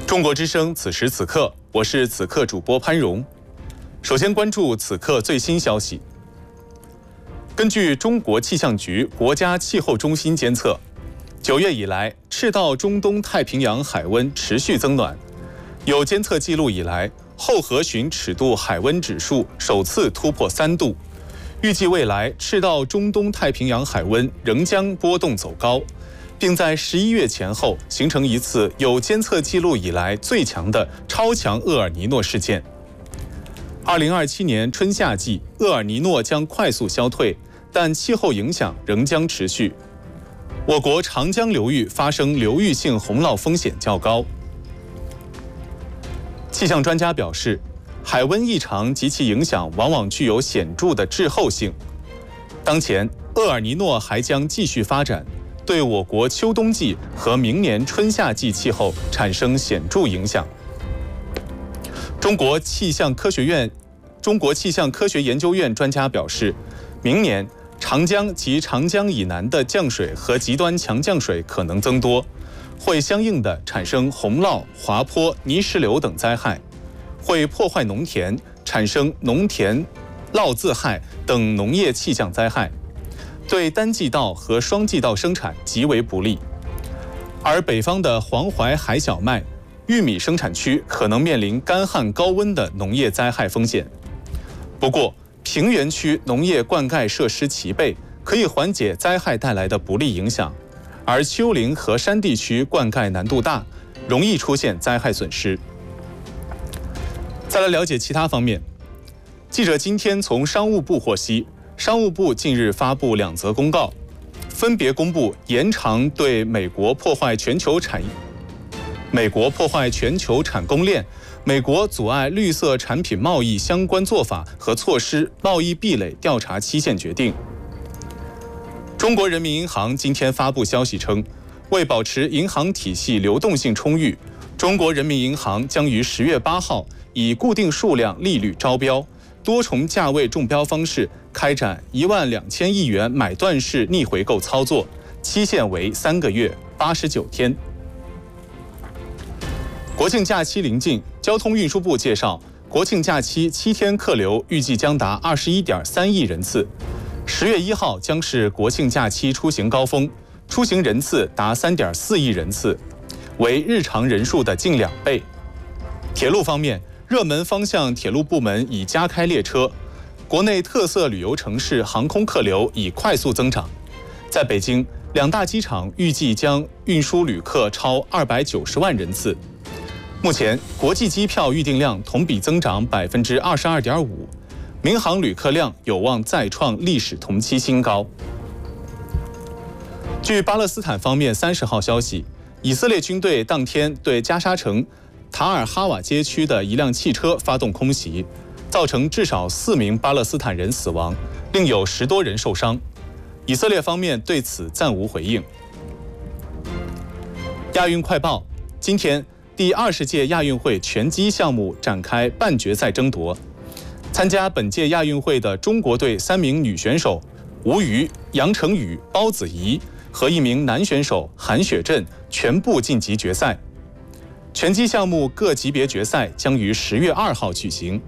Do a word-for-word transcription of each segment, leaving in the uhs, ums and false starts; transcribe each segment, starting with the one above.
中国之声，此时此刻，我是此刻主播潘荣。首先关注此刻最新消息。根据中国气象局国家气候中心监测，九月以来，赤道中东太平洋海温持续增暖，有监测记录以来，后河巡尺度海温指数首次突破三度。预计未来赤道中东太平洋海温仍将波动走高，并在十一月前后形成一次有监测记录以来最强的超强厄尔尼诺事件。二零二七年春夏季，厄尔尼诺将快速消退，但气候影响仍将持续。我国长江流域发生流域性洪涝风险较高。气象专家表示，海温异常及其影响往往具有显著的滞后性。当前，厄尔尼诺还将继续发展，对我国秋冬季和明年春夏季气候产生显著影响。中国气象科学院、中国气象科学研究院专家表示，明年长江及长江以南的降水和极端强降水可能增多，会相应的产生洪涝、滑坡、泥石流等灾害，会破坏农田，产生农田涝自害等农业气象灾害，对单季稻和双季稻生产极为不利。而北方的黄淮海小麦、玉米生产区可能面临干旱高温的农业灾害风险。不过，平原区农业灌溉设施齐备，可以缓解灾害带来的不利影响，而丘陵和山地区灌溉难度大，容易出现灾害损失。再来了解其他方面，记者今天从商务部获悉，商务部近日发布两则公告，分别公布延长对美国破坏全球产业、美国破坏全球产供链、美国阻碍绿色产品贸易相关做法和措施贸易壁垒调查期限决定。中国人民银行今天发布消息称，为保持银行体系流动性充裕，中国人民银行将于十月八号以固定数量利率招标、多重价位中标方式开展一万两千亿元买断式逆回购操作，期限为三个月八十九天。国庆假期临近，交通运输部介绍，国庆假期七天客流预计将达二十一点三亿人次。十月一号将是国庆假期出行高峰，出行人次达三点四亿人次，为日常人数的近两倍。铁路方面，热门方向铁路部门已加开列车，国内特色旅游城市航空客流已快速增长。在北京，两大机场预计将运输旅客超二百九十万人次。目前，国际机票预订量同比增长百分之二十二点五，民航旅客量有望再创历史同期新高。据巴勒斯坦方面三十号消息，以色列军队当天对加沙城塔尔哈瓦街区的一辆汽车发动空袭，造成至少四名巴勒斯坦人死亡，另有十多人受伤。以色列方面对此暂无回应。亚运快报，今天第二十届亚运会拳击项目展开半决赛争夺。参加本届亚运会的中国队三名女选手吴瑜、杨程宇、包子怡和一名男选手韩雪震全部晋级决赛。拳击项目各级别决赛将于十月二号举行。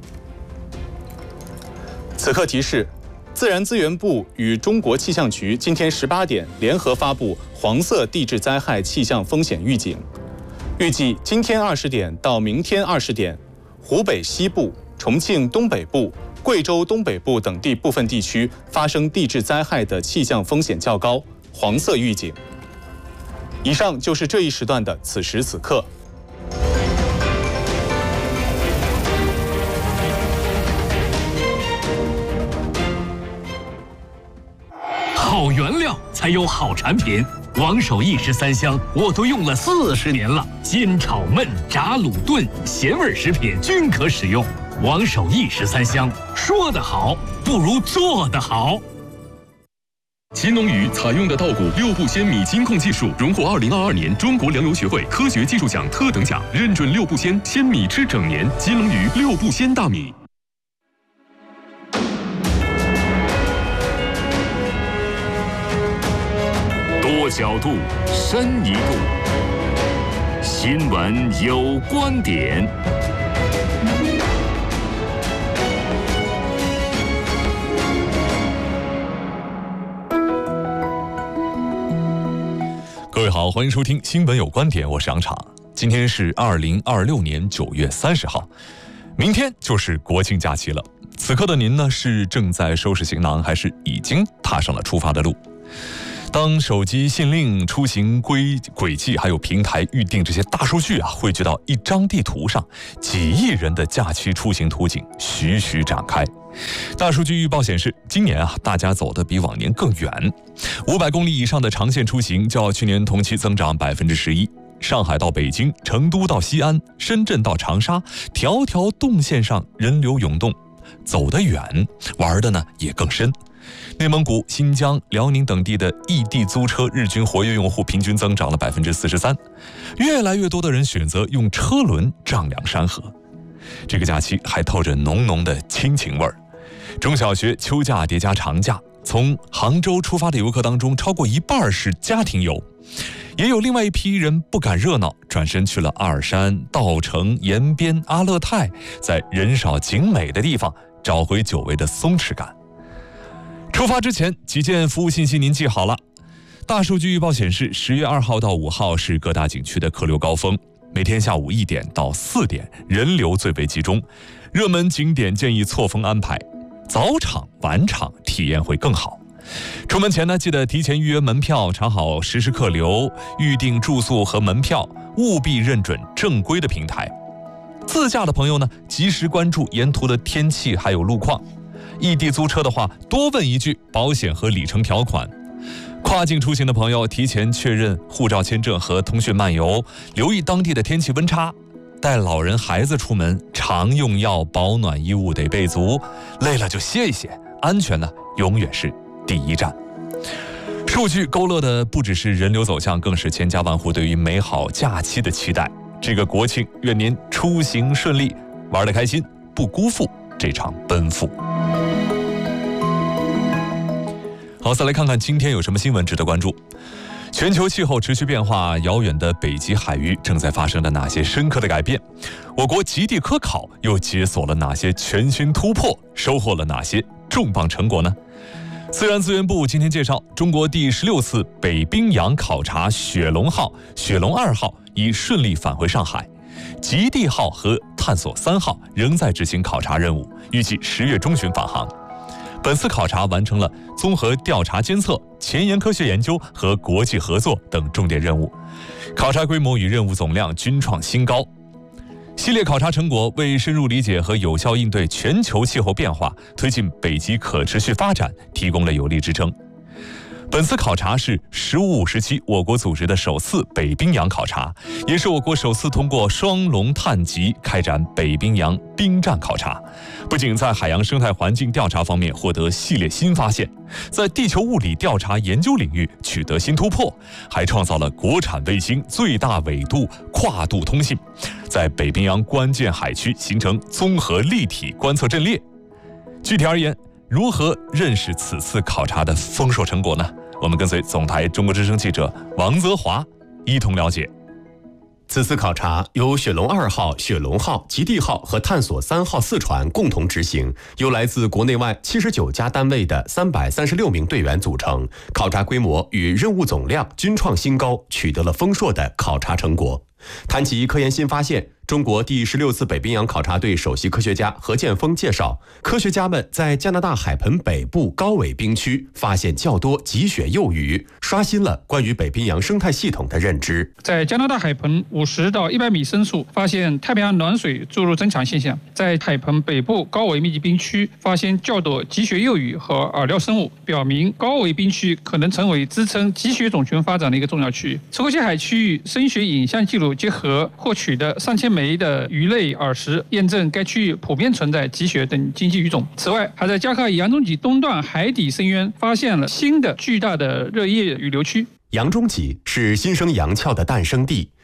此刻提示，自然资源部与中国气象局今天十八点联合发布黄色地质灾害气象风险预警。预计今天二十点到明天二十点，湖北西部、重庆东北部、贵州东北部等地部分地区发生地质灾害的气象风险较高，黄色预警。以上就是这一时段的此时此刻。 好原料才有好产品。王守义十三香我都用了四十年了，煎炒焖炸卤炖咸味食品均可使用。王守义十三香，说得好不如做得好。 金龙鱼采用的稻谷六步鲜米金控技术，荣获二零二二年中国粮油学会科学技术奖特等奖，认准六步鲜，鲜米吃整年。金龙鱼六步鲜大米。多角度，深一度， 新闻有观点。 各位好，欢迎收听新闻有观点，我是杨昶。今天是二零二六年九月三十号，明天就是国庆假期了。此刻的您呢，是正在收拾行囊，还是已经踏上了出发的路？当手机信令、出行规轨迹还有平台预定这些大数据啊汇聚到一张地图上，几亿人的假期出行图景徐徐展开。大数据预报显示，今年啊，大家走得比往年更远，五百公里以上的长线出行较去年同期增长百分之十一。上海到北京、成都到西安、深圳到长沙，条条动线上人流涌动，走得远，玩的呢也更深。内蒙古、新疆、辽宁等地的异地租车日均活跃用户平均增长了百分之四十三，越来越多的人选择用车轮丈量山河。这个假期还透着浓浓的亲情味儿。中小学秋假叠加长假，从杭州出发的游客当中，超过一半是家庭游。也有另外一批人不赶热闹，转身去了阿尔山、稻城、延边、阿勒泰，在人少景美的地方找回久违的松弛感。出发之前，几件服务信息您记好了。大数据预报显示，十月二号到五号是各大景区的客流高峰，每天下午一点到四点人流最为集中，热门景点建议错峰安排，早场晚场体验会更好。出门前呢，记得提前预约门票，查好实时客流，预订住宿和门票，务必认准正规的平台。自驾的朋友呢，及时关注沿途的天气还有路况。异地租车的话，多问一句保险和里程条款。跨境出行的朋友，提前确认护照签证和通讯漫游，留意当地的天气温差。带老人孩子出门，常用药保暖衣物得备足，累了就歇一歇，安全呢永远是第一站。数据勾勒的不只是人流走向，更是千家万户对于美好假期的期待。这个国庆，愿您出行顺利，玩得开心，不辜负这场奔赴。好，再来看看今天有什么新闻值得关注。全球气候持续变化，遥远的北极海域正在发生着哪些深刻的改变？我国极地科考又解锁了哪些全新突破？收获了哪些重磅成果呢？自然资源部今天介绍，中国第十六次北冰洋考察雪龙号、雪龙二号已顺利返回上海，极地号和探索三号仍在执行考察任务，预计十月中旬返航。本次考察完成了综合调查监测、前沿科学研究和国际合作等重点任务，考察规模与任务总量均创新高。系列考察成果为深入理解和有效应对全球气候变化、推进北极可持续发展提供了有力支撑。本次考察是“十五五”时期我国组织的首次北冰洋考察，也是我国首次通过双龙探极开展北冰洋冰战考察。不仅在海洋生态环境调查方面获得系列新发现，在地球物理调查研究领域取得新突破，还创造了国产卫星最大纬度跨度通信，在北冰洋关键海区形成综合立体观测阵列。具体而言，如何认识此次考察的丰硕成果呢？我们跟随总台中国之声记者王泽华一同了解。 此次考察由雪龙二号、雪龙号、极地号和探索三号四船共同执行，由来自国内外七十九家单位的三百三十六名队员组成，考察规模与任务总量均创新高，取得了丰硕的考察成果。谈及科研新发现，中国第十六次北冰洋考察队首席科学家何建峰介绍，科学家们在加拿大海盆北部高纬冰区发现较多极雪幼鱼，刷新了关于北冰洋生态系统的认知。 在加拿大海盆五十到一百米深处发现太平洋暖水注入增强现象，在海盆北部高纬密集冰区发现较多极雪幼鱼和饵料生物，表明高纬冰区可能成为支撑极雪种群发展的一个重要区域。赤科海区域深雪影像记录结合获取的上千枚的鱼类饵食，验证该区域普遍存在极雪等经济鱼种。此外，还在加克洋中脊东段海底深渊发现了新的巨大的热液鱼流区。 洋中脊是新生洋鞘的诞生地，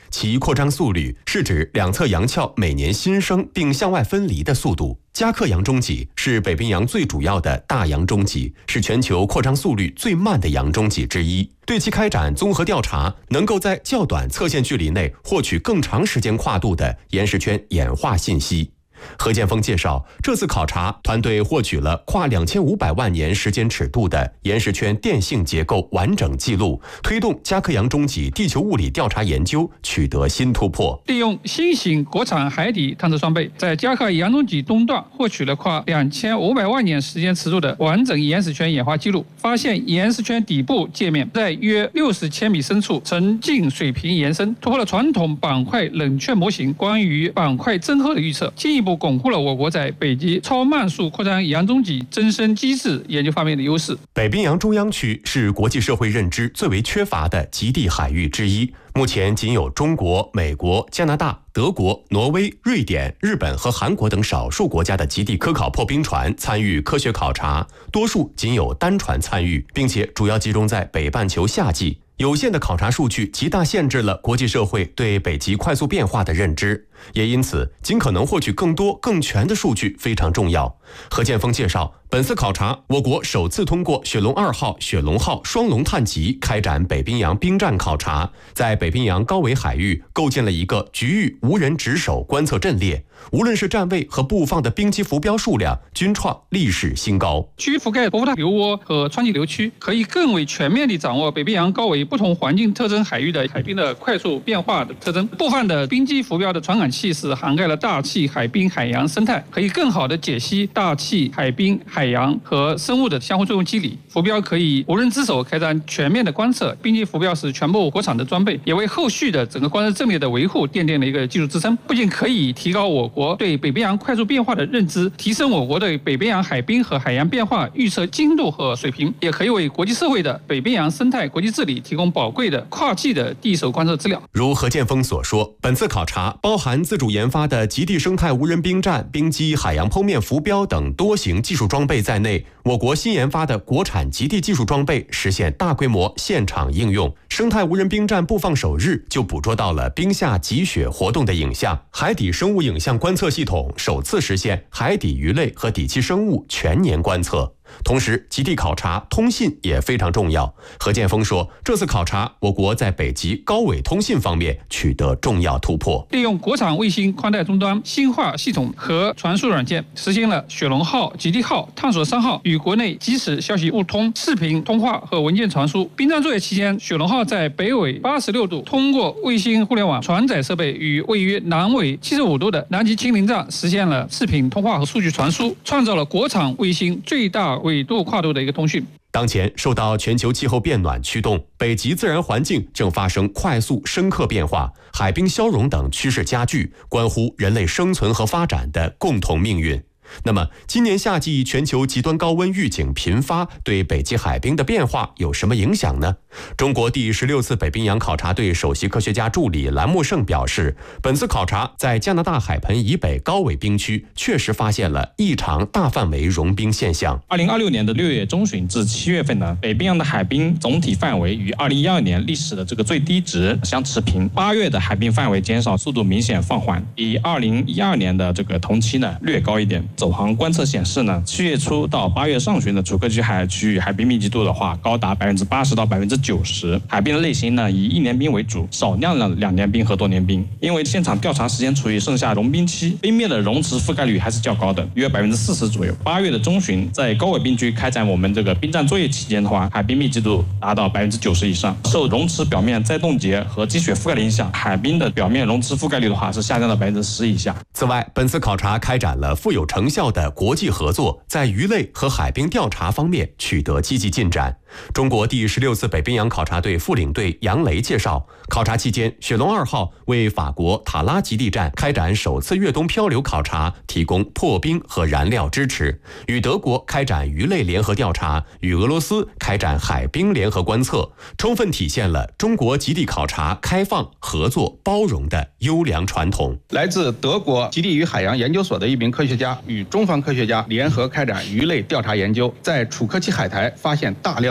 其扩张速率是指两侧洋壳每年新生并向外分离的速度。加克洋中脊是北冰洋最主要的大洋中脊，是全球扩张速率最慢的洋中脊之一。对其开展综合调查，能够在较短测线距离内获取更长时间跨度的岩石圈演化信息。何建锋介绍，这次考察团队获取了跨两千五百万年时间尺度的岩石圈电性结构完整记录，推动加克洋中脊地球物理调查研究取得新突破。 利用新型国产海底探测装备，在加克洋中脊东段获取了跨两千五百万年时间尺度的完整岩石圈演化记录，发现岩石圈底部界面在约六十千米深处呈近水平延伸，突破了传统板块冷却模型关于板块增厚的预测，进一步巩固了我国在北极超慢速扩张洋中脊增生机制研究方面的优势。 北冰洋中央区是国际社会认知最为缺乏的极地海域之一，目前仅有中国、美国、加拿大、德国、挪威、瑞典、日本和韩国等少数国家的极地科考破冰船参与科学考察，多数仅有单船参与，并且主要集中在北半球夏季。有限的考察数据极大限制了国际社会对北极快速变化的认知，也因此尽可能获取更多更全的数据非常重要。何建锋介绍，本次考察我国首次通过雪龙二号、雪龙号双龙探级开展北冰洋冰战考察，在北冰洋高纬海域构建了一个局域无人值守观测阵列，无论是站位和布放的冰基浮标数量均创历史新高。 区域覆盖伯福塔流涡和川崎流区，可以更为全面地掌握北冰洋高纬不同环境特征海域的海冰的快速变化的特征。部分的冰基浮标的传感器是涵盖了大气、海冰、海洋生态，可以更好地解析大气、海冰、海洋和生物的相互作用机理。浮标可以无人值守开展全面的观测，冰基浮标是全部国产的装备，也为后续的整个观测阵列的维护奠定了一个技术支撑。不仅可以提高我国对北冰洋快速变化的认知，提升我国对北冰洋海冰和海洋变化预测精度和水平，也可以为国际社会的北冰洋生态国际治理提供宝贵的跨季的地手观测资料。 如何建锋所说，本次考察包含自主研发的极地生态无人冰站、冰基、海洋剖面浮标等多型技术装备在内，我国新研发的国产极地技术装备实现大规模现场应用。生态无人冰站布放首日就捕捉到了冰下积雪活动的影像，海底生物影像观测系统首次实现海底鱼类和底栖生物全年观测。同时，极地考察通信也非常重要。何建锋说，这次考察我国在北极高纬通信方面取得重要突破， 利用国产卫星宽带终端、星化系统和传输软件，实现了雪龙号、极地号、探索三号与国内即时消息互通、视频通话和文件传输。冰战作业期间，雪龙号在北纬八十六度通过卫星互联网传载设备与位于南纬七十五度的南极清零站实现了视频通话和数据传输，创造了国产卫星最大纬度跨度的一个通讯。 当前受到全球气候变暖驱动，北极自然环境正发生快速深刻变化，海冰消融等趋势加剧，关乎人类生存和发展的共同命运。那么，今年夏季全球极端高温预警频发，对北极海冰的变化有什么影响呢？中国第十六次北冰洋考察队首席科学家助理蓝木胜表示，本次考察在加拿大海盆以北高纬冰区确实发现了异常大范围融冰现象。 二零二六年的六月中旬至七月份呢，北冰洋的海冰总体范围与二零一二年历史的这个最低值相持平。八月的海冰范围减少速度明显放缓，比二零一二年的这个同期呢略高一点。走航观测显示呢，七月初到八月上旬的楚科奇海区域海冰密集度的话，高达百分之八十到百分之九十。海冰的类型呢，以一年冰为主，少量的两年冰和多年冰。因为现场调查时间处于盛夏融冰期，冰面的溶池覆盖率还是较高的，约百分之四十左右。八月的中旬，在高纬冰区开展我们这个冰战作业期间的话，海冰密集度达到百分之九十以上。受溶池表面再冻结和积雪覆盖的影响，海冰的表面溶池覆盖率的话是下降到百分之十以下。 此外，本次考察开展了富有成效的国际合作，在鱼类和海冰调查方面取得积极进展。中国第十六次北冰洋考察队副领队杨雷介绍，考察期间，雪龙二号为法国塔拉极地站开展首次越冬漂流考察提供破冰和燃料支持，与德国开展鱼类联合调查，与俄罗斯开展海冰联合观测，充分体现了中国极地考察开放、合作、包容的优良传统。 来自德国极地与海洋研究所的一名科学家与中方科学家联合开展鱼类调查研究，在楚科奇海苔发现大量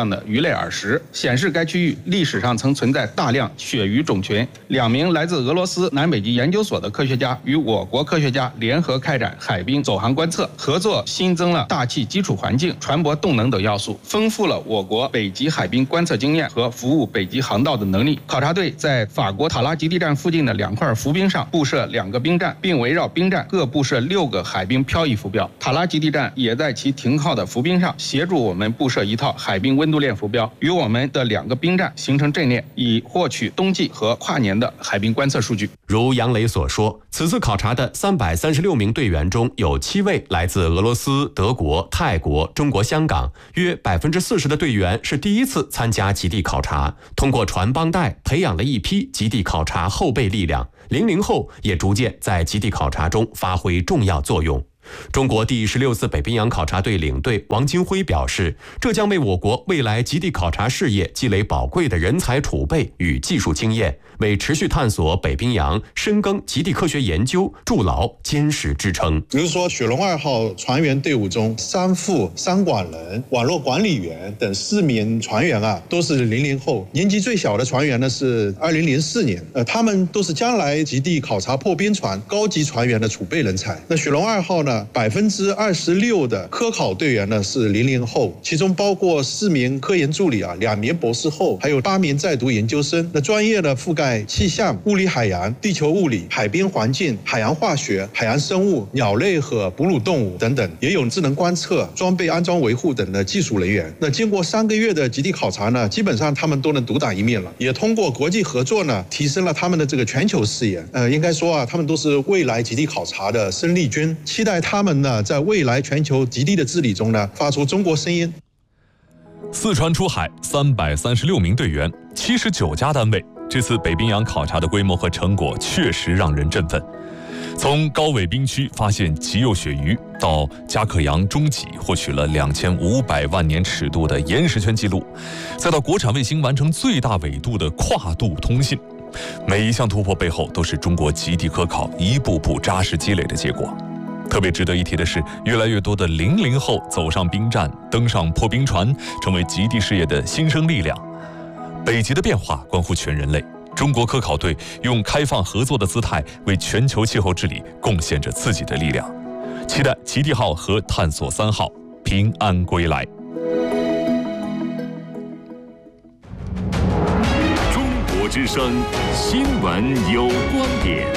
样的鱼类耳石，显示该区域历史上曾存在大量鳕鱼种群。两名来自俄罗斯南北极研究所的科学家与我国科学家联合开展海冰走航观测，合作新增了大气基础环境、船舶动能等要素，丰富了我国北极海冰观测经验和服务北极航道的能力。考察队在法国塔拉极地站附近的两块浮冰上布设两个冰站，并围绕冰站各布设六个海冰漂移浮标。塔拉极地站也在其停靠的浮冰上协助我们布设一套海冰温度链浮标，与我们的两个冰站形成阵链，以获取冬季和跨年的海冰观测数据。 如杨磊所说，此次考察的三百三十六名队员中有七位来自俄罗斯、德国、泰国、中国香港，约百分之四十的队员是第一次参加极地考察，通过传帮带培养了一批极地考察后备力量，零零后也逐渐在极地考察中发挥重要作用。中国第十六次北冰洋考察队领队王金辉表示，这将为我国未来极地考察事业积累宝贵的人才储备与技术经验，为持续探索北冰洋、深耕极地科学研究筑牢坚实支撑。 比如说雪龙二号船员队伍中，三副三管人、网络管理员等四名船员啊，都是零零后，年纪最小的船员呢是二零零四年，呃，他们都是将来极地考察破冰船高级船员的储备人才。那雪龙二号呢，百分之二十六的科考队员呢是零零后，其中包括四名科研助理啊，两名博士后，还有八名在读研究生。那专业呢覆盖气象、物理海洋、地球物理、海边环境、海洋化学、海洋生物、鸟类和哺乳动物等等，也有智能观测、装备安装维护等的技术人员。那经过三个月的极地考察呢，基本上他们都能独当一面了，也通过国际合作呢，提升了他们的这个全球视野。呃，应该说啊，他们都是未来极地考察的生力军，期待他们呢，在未来全球极地的治理中呢，发出中国声音。 四川出海三百三十六名队员，七十九家单位，这次北冰洋考察的规模和成果确实让人振奋。从高纬冰区发现极幼鳕鱼，到加克洋中脊获取了两千五百万年尺度的岩石圈记录，再到国产卫星完成最大纬度的跨度通信，每一项突破背后都是中国极地科考一步步扎实积累的结果。特别值得一提的是，越来越多的零零后走上冰站，登上破冰船，成为极地事业的新生力量。北极的变化关乎全人类，中国科考队用开放合作的姿态为全球气候治理贡献着自己的力量。期待极地号和探索三号平安归来。 中国之声新闻有观点。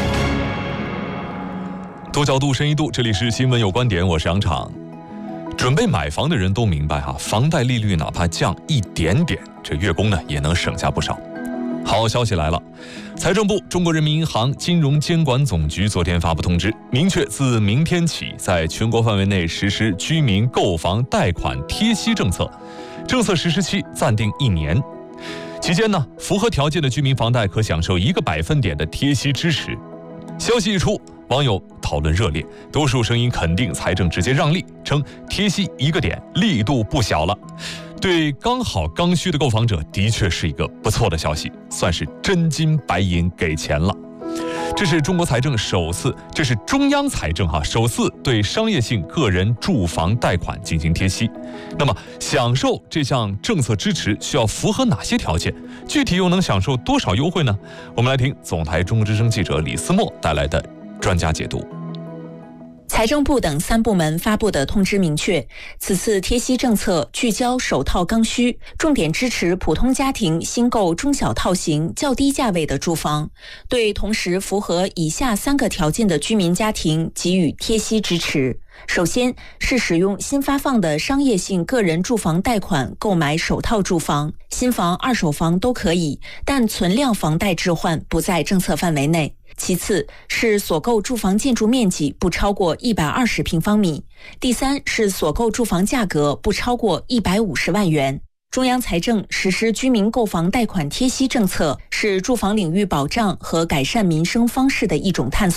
多角度深一度，这里是新闻有观点，我是杨昶。准备买房的人都明白哈，房贷利率哪怕降一点点，这月供呢也能省下不少。好消息来了，财政部、中国人民银行金融监管总局昨天发布通知，明确自明天起，在全国范围内实施居民购房贷款贴息政策，政策实施期暂定一年。期间呢，符合条件的居民房贷可享受一个百分点的贴息支持。消息一出，网友讨论热烈，多数声音肯定财政直接让利，称贴息一个点力度不小了。对刚好刚需的购房者，的确是一个不错的消息，算是真金白银给钱了。这是中国财政首次，这是中央财政哈首次对商业性个人住房贷款进行贴息。那么，享受这项政策支持需要符合哪些条件？具体又能享受多少优惠呢？我们来听总台中国之声记者李思墨带来的专家解读。 财政部等三部门发布的通知明确，此次贴息政策聚焦首套刚需，重点支持普通家庭新购中小套型较低价位的住房，对同时符合以下三个条件的居民家庭给予贴息支持。首先是使用新发放的商业性个人住房贷款购买首套住房，新房、二手房都可以，但存量房贷置换不在政策范围内。其次是所购住房建筑面积不超过一百二十平方米，第三是所购住房价格不超过一百五十万元。中央财政实施居民购房贷款贴息政策，是住房领域保障和改善民生方式的一种探索。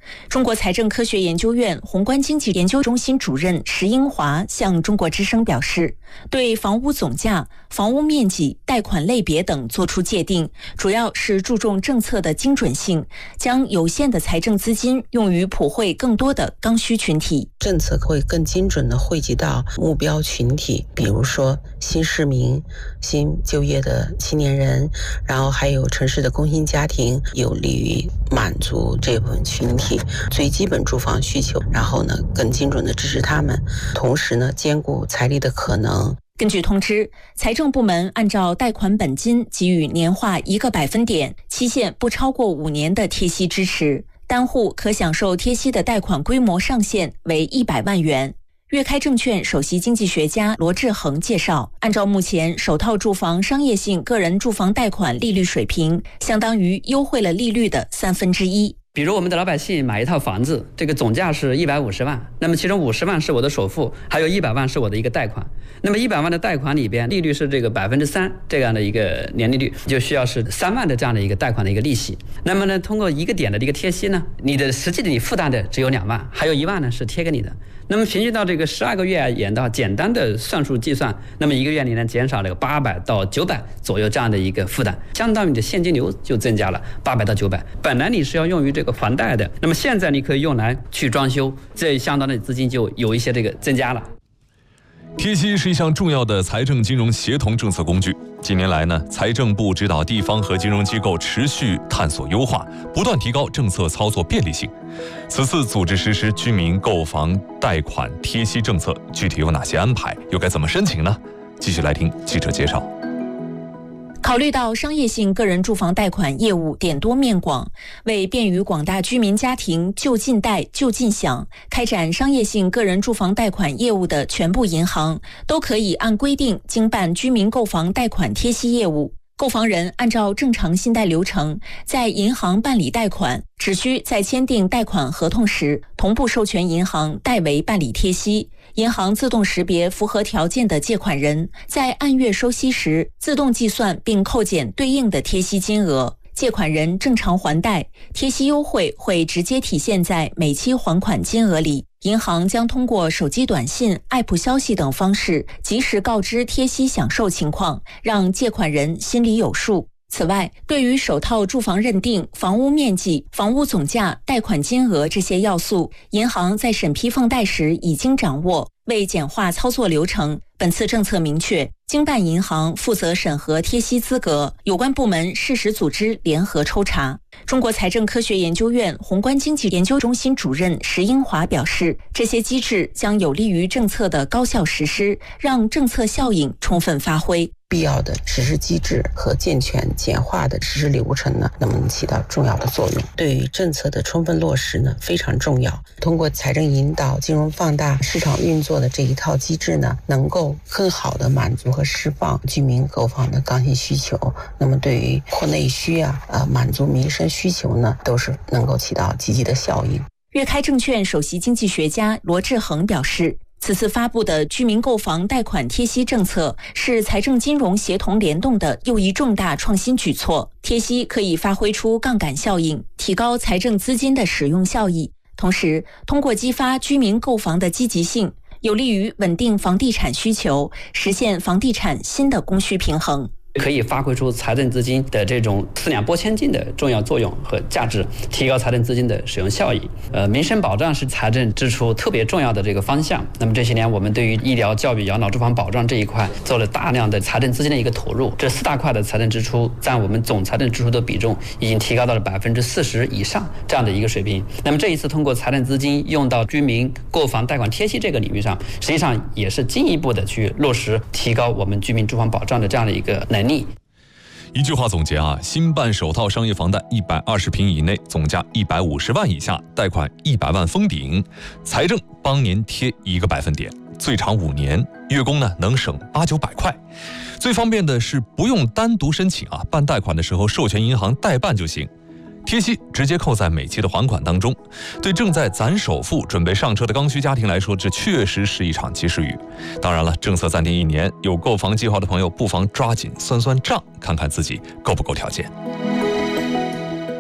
中国财政科学研究院宏观经济研究中心主任石英华向中国之声表示，对房屋总价、房屋面积、贷款类别等作出界定，主要是注重政策的精准性，将有限的财政资金用于普惠更多的刚需群体。 政策会更精准地惠及到目标群体，比如说新市民、新就业的青年人，然后还有城市的工薪家庭，有利于满足这部分群体最基本住房需求，然后呢更精准地支持他们，同时呢兼顾财力的可能。 根据通知，财政部门按照贷款本金给予年化一个百分点、期限不超过五年的贴息支持，单户可享受贴息的贷款规模上限为一百万元。粤开证券首席经济学家罗志恒介绍，按照目前首套住房商业性个人住房贷款利率水平，相当于优惠了利率的三分之一。 比如我们的老百姓买一套房子，这个总价是一百五十万，那么其中五十万是我的首付，还有一百万是我的一个贷款。那么一百万的贷款里边，利率是这个百分之三这样的一个年利率，就需要是三万的这样的一个贷款的一个利息。那么呢，通过一个点的这个贴息呢，你的实际的你负担的只有两万，还有一万呢是贴给你的。那么平均到这个十二个月而言的话，简单的算术计算，那么一个月你能减少这个八百到九百左右这样的一个负担，相当于你的现金流就增加了八百到九百。本来你是要用于这个还贷的，那么现在你可以用来去装修，这相当的资金就有一些这个增加了。 贴息是一项重要的财政金融协同政策工具。近年来呢，财政部指导地方和金融机构持续探索优化，不断提高政策操作便利性。此次组织实施居民购房贷款贴息政策，具体有哪些安排，又该怎么申请呢？继续来听记者介绍。 考虑到商业性个人住房贷款业务点多面广，为便于广大居民家庭就近贷就近享，开展商业性个人住房贷款业务的全部银行都可以按规定经办居民购房贷款贴息业务。购房人按照正常信贷流程，在银行办理贷款，只需在签订贷款合同时，同步授权银行代为办理贴息。银行自动识别符合条件的借款人，在按月收息时，自动计算并扣减对应的贴息金额。借款人正常还贷，贴息优惠会直接体现在每期还款金额里。银行将通过手机短信、App 消息等方式及时告知贴息享受情况，让借款人心里有数。此外，对于首套住房认定、房屋面积、房屋总价、贷款金额这些要素，银行在审批放贷时已经掌握。为简化操作流程，本次政策明确，经办银行负责审核贴息资格，有关部门适时组织联合抽查。中国财政科学研究院宏观经济研究中心主任石英华表示，这些机制将有利于政策的高效实施，让政策效应充分发挥。 必要的实施机制和健全简化的实施流程呢，能起到重要的作用。对于政策的充分落实呢，非常重要。通过财政引导、金融放大、市场运作的这一套机制呢，能够更好的满足和释放居民购房的刚性需求。那么对于扩内需啊、呃满足民生需求呢，都是能够起到积极的效应。 粤开证券首席经济学家罗志恒表示，此次发布的居民购房贷款贴息政策是财政金融协同联动的又一重大创新举措。贴息可以发挥出杠杆效应，提高财政资金的使用效益，同时通过激发居民购房的积极性，有利于稳定房地产需求，实现房地产新的供需平衡。 可以发挥出财政资金的这种四两拨千斤的重要作用和价值，提高财政资金的使用效益。呃，民生保障是财政支出特别重要的这个方向。那么这些年，我们对于医疗、教育、养老、住房保障这一块做了大量的财政资金的一个投入。这四大块的财政支出占我们总财政支出的比重已经提高到了百分之四十以上这样的一个水平。那么这一次通过财政资金用到居民购房贷款贴息这个领域上，实际上也是进一步的去落实提高我们居民住房保障的这样的一个能力。 一句话总结啊，新办首套商业房贷一百二十平以内，总价一百五十万以下，贷款一百万封顶，财政帮您贴一个百分点，最长五年，月供呢能省八九百块。最方便的是不用单独申请啊，办贷款的时候授权银行代办就行。贴息直接扣在每期的还款当中，对正在攒首付准备上车的刚需家庭来说，这确实是一场及时雨。当然了，政策暂定一年，有购房计划的朋友不妨抓紧算算账，看看自己够不够条件。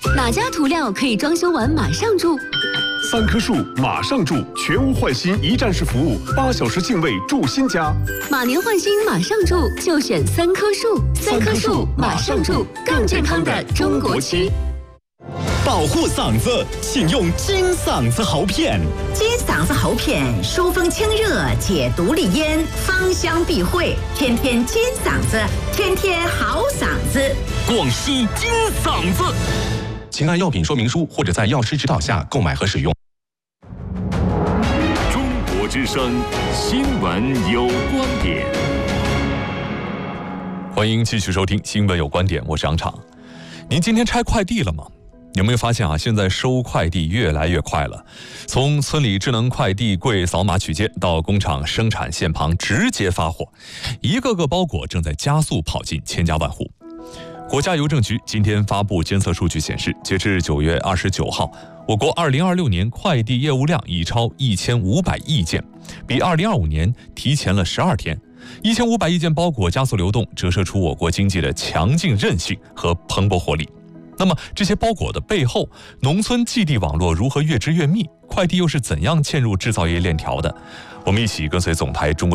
哪家涂料可以装修完马上住？ 三棵树马上住，全屋换新一站式服务，八小时净位住新家。 马年换新马上住，就选三棵树。三棵树马上住，更健康的中国区。 保护嗓子，请用金嗓子喉片。 金嗓子喉片疏风清热，解毒利咽，芳香避秽，天天金嗓子，天天好嗓子。 广西金嗓子， 请按药品说明书或者在药师指导下购买和使用。 中国之声，新闻有观点。 欢迎继续收听《新闻有观点》，我是杨昶。您今天拆快递了吗？有没有发现啊？现在收快递越来越快了，从村里智能快递柜扫码取件，到工厂生产线旁直接发货，一个个包裹正在加速跑进千家万户。国家邮政局今天发布监测数据显示，截至九月二十九号，我国二零二六年快递业务量已超一千五百亿件，比二零二五年提前了十二天。一千五百亿件包裹加速流动，折射出我国经济的强劲韧性和蓬勃活力。那么这些包裹的背后，农村寄递网络如何越织越密？快递又是怎样嵌入制造业链条的？我们一起跟随总台中国